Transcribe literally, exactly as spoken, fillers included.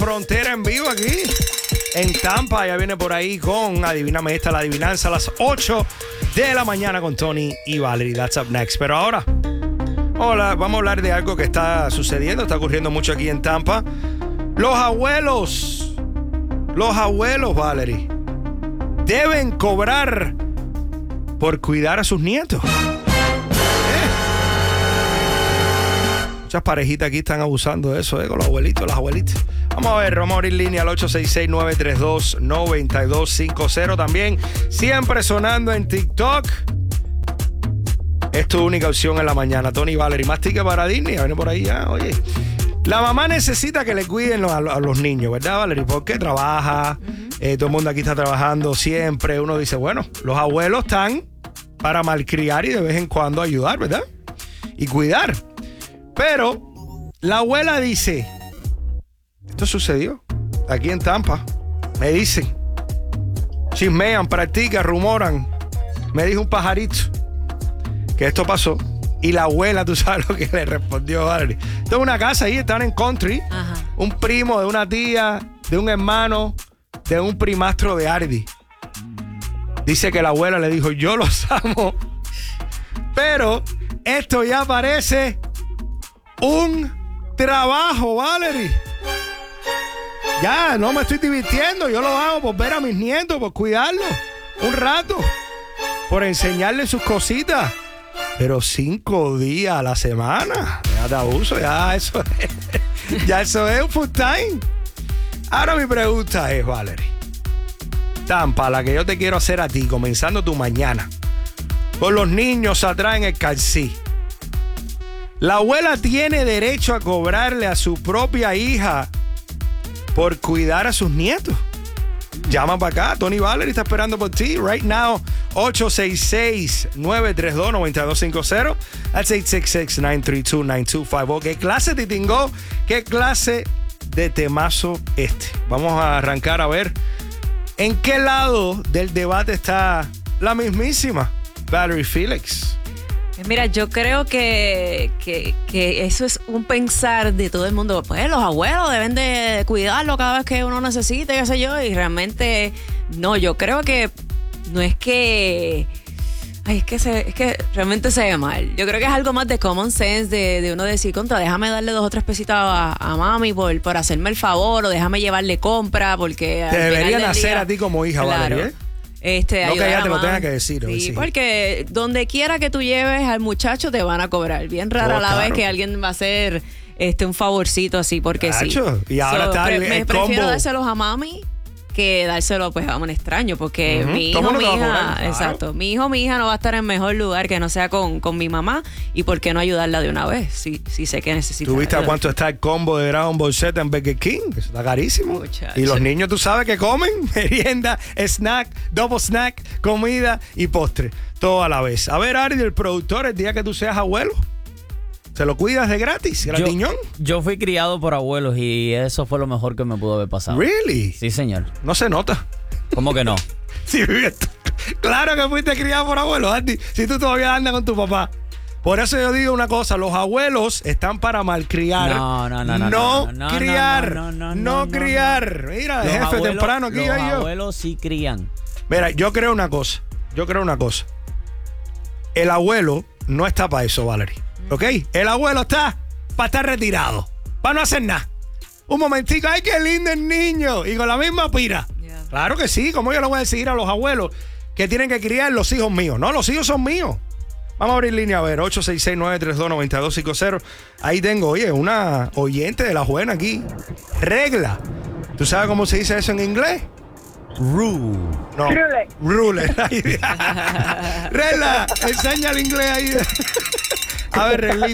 Frontera en vivo aquí en Tampa. Ya viene por ahí con Adivíname esta, la adivinanza a las ocho de la mañana con Tony y Valerie. That's up next. Pero ahora, hola, vamos a hablar de algo que está sucediendo, está ocurriendo mucho aquí en Tampa. Los abuelos, los abuelos, Valerie, deben cobrar por cuidar a sus nietos. Muchas parejitas aquí están abusando de eso, ¿eh? Con los abuelitos, las abuelitas. Vamos a ver, vamos a abrir línea al ocho seis seis, nueve tres dos, nueve dos cinco cero. También siempre sonando en TikTok. Es tu única opción en la mañana, Tony Valerie. Más ticket para Disney, viene por ahí ya, oye. La mamá necesita que le cuiden a los niños, ¿verdad, Valerie? Porque trabaja, eh, todo el mundo aquí está trabajando siempre. Uno dice, bueno, los abuelos están para malcriar y de vez en cuando ayudar, ¿verdad? Y cuidar. Pero la abuela dice, esto sucedió aquí en Tampa. Me dicen, chismean, practican, rumoran. Me dijo un pajarito que esto pasó. Y la abuela, tú sabes lo que le respondió, Valerie. Esto es una casa ahí, están en country. Ajá. Un primo de una tía, de un hermano, de un primastro de Ardi. Dice que la abuela le dijo, yo los amo. Pero esto ya parece un trabajo, Valerie. Ya, no me estoy divirtiendo. Yo lo hago por ver a mis nietos, por cuidarlos un rato, por enseñarles sus cositas. Pero cinco días a la semana, ya te abuso, ya eso es, ya eso es un full time. Ahora mi pregunta es, Valerie, Tampa, la que yo te quiero hacer a ti, comenzando tu mañana, con los niños atrás en el calcí. ¿La abuela tiene derecho a cobrarle a su propia hija por cuidar a sus nietos? Llama para acá, Tony Valerie está esperando por ti. Right now, ocho seis seis, nueve tres dos, nueve dos cinco cero. That's eight six six, nine three two, nine two five zero. ¿Qué clase de tingo? ¿Qué clase de temazo este? Vamos a arrancar a ver en qué lado del debate está la mismísima Valerie Felix. Mira, yo creo que, que, que eso es un pensar de todo el mundo. Pues los abuelos deben de cuidarlo cada vez que uno necesite, qué sé yo. Y realmente, no, yo creo que no es que... Ay, es que, se, es que realmente se ve mal. Yo creo que es algo más de common sense, de, de uno decir, contra, déjame darle dos o tres pesitos a, a mami por, por hacerme el favor, o déjame llevarle compra, porque... Te deberían hacer día, a ti como hija, claro, Valerie, ¿eh? Este, no que ella te lo tenga que decir. Sí, sí, porque donde quiera que tú lleves al muchacho te van a cobrar. Bien rara oh, la claro. vez que alguien va a hacer este, un favorcito así, porque Cacho. sí. Y ahora so, está el, Me el prefiero combo. dárselos a mami que dárselo pues a un extraño, porque uh-huh. mi hijo, no mi hija, claro. exacto, mi hijo, mi hija no va a estar en mejor lugar que no sea con, con mi mamá, y por qué no ayudarla de una vez, si, si sé que necesita. ¿Tú viste a cuánto está el combo de Dragon Ball Z en Burger King? Eso está carísimo. Muchacho. Y los niños, tú sabes que comen merienda, snack, double snack, comida y postre, todo a la vez. A ver, Ari, el productor, el día que tú seas abuelo, ¿se lo cuidas de gratis, gratiñón? Yo, yo fui criado por abuelos y eso fue lo mejor que me pudo haber pasado. ¿Really? Sí, señor. No se nota. ¿Cómo que no? Sí, claro que fuiste criado por abuelos, Andy. Si tú todavía andas con tu papá. Por eso yo digo una cosa, los abuelos están para malcriar. No, no, no, no. No, no, no criar. No, no, no, no, no criar. No, no. Mira, los jefe abuelos, temprano aquí. Los yo. abuelos sí crían. Mira, yo creo una cosa. Yo creo una cosa. El abuelo no está para eso, Valerie. ¿Ok? El abuelo está para estar retirado. Para no hacer nada. Un momentico. ¡Ay, qué lindo el niño! Y con la misma pira. Yeah. Claro que sí. ¿Cómo yo le voy a decir a los abuelos que tienen que criar los hijos míos? No, los hijos son míos. Vamos a abrir línea, a ver, ocho seis seis, nueve tres dos, nueve dos cinco cero. Ahí tengo, oye, una oyente de la buena aquí. Regla. ¿Tú sabes cómo se dice eso en inglés? Rule. No. Rule. Rule. Regla. Enseña el inglés ahí. A ver, Regla.